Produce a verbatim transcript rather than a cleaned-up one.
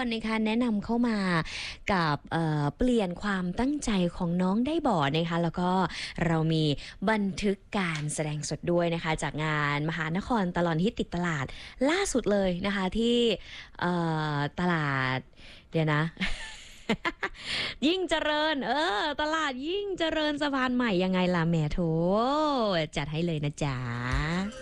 นะคะแนะนำเข้ามากับเอ่อเปลี่ยนความตั้งใจของน้องได้บ่นะคะแล้วก็เรามีบันทึกการแสดงสดด้วยนะคะจากงานมหานครตลอดฮิตติดตลาดล่าสุดเลยนะคะที่เอ่อตลาดเดี๋ยวนะ ยิ่งเจริญเออตลาดยิ่งเจริญสะพานใหม่ยังไงล่ะแหม่โถจัดให้เลยนะจ๊ะ